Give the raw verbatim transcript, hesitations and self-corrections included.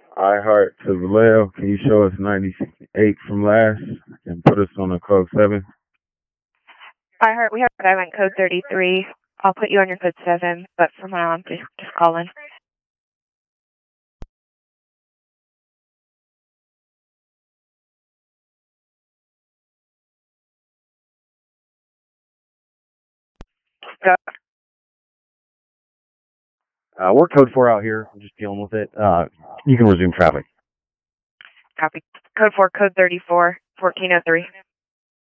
iHeart to Vallejo. Can you show us ninety-eight from last and put us on a code seven? iHeart, we have island code thirty-three. I'll put you on your code seven, but for now I'm just, just calling. Go. Uh, we're code four out here. I'm just dealing with it. Uh, you can resume traffic. Copy. Code four, code thirty-four, fourteen oh three.